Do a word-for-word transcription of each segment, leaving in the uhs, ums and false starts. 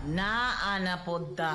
Naa na punta.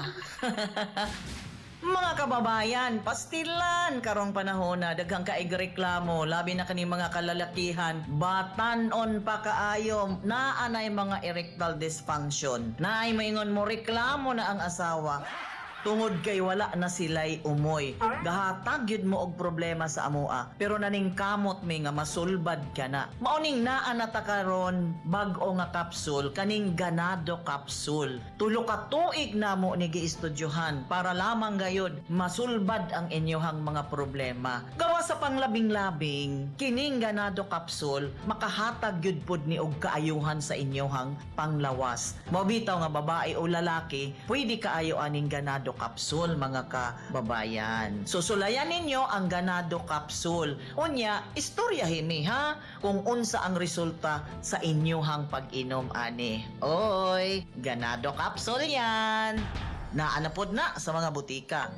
Mga kababayan, pastilan karong panahon na daghang kaig reklamo, labi na kani mga kalalakihan, batanon pa kaayo, naa nay mga erectile dysfunction. Naay maingon mo reklamo na ang asawa. Tungod kay wala na sila'y umoy. Gahatag yun mo og problema sa amoa. Pero naning kamot may nga masulbad ka na. Mauning naa na ta karon bag-o nga kapsul, kaning ganado kapsul. Tulo ka tuig na mo ni giistudyohan para lamang gayud masulbad ang inyohang mga problema. Gawa sa panglabing-labing, kining ganado kapsul makahatag yun pod ni og kaayuhan sa inyohang panglawas. Mabitaw nga babae o lalaki, pwede kaayo aning ganado kapsul mga kababayan. Susulayan ninyo ang ganado kapsul. Unya, istoryahin ni ha kung unsa ang resulta sa inyohang pag-inom ani. Oy, ganado kapsul yan. Naanapod na sa mga butika.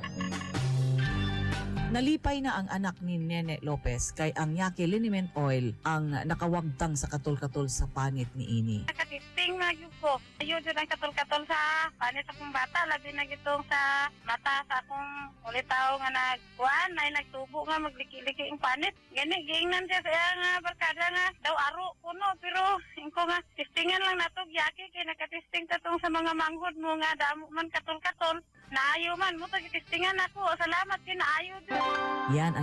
Nalipay na ang anak ni Nene Lopez kay ang Yaki Liniment Oil ang nakawagtang sa katol-katol sa panit ni ini. Nakatisting na yun ko. Ayun yun ang katol-katol sa panit akong bata. Labi na gitong sa mata sa akong ulitaw nga nagkuhan. Ay nagtubo nga magliki-liki yung panit. Gani, giingnan siya sa nga barkada nga daw aro kuno. Pero ko nga tistingan lang natog Yaki kay nakatisting tatong sa mga manghod mo nga damo man katol-katol. Naayo man mo tagitistingan ako. Salamat kinaayo din. Yan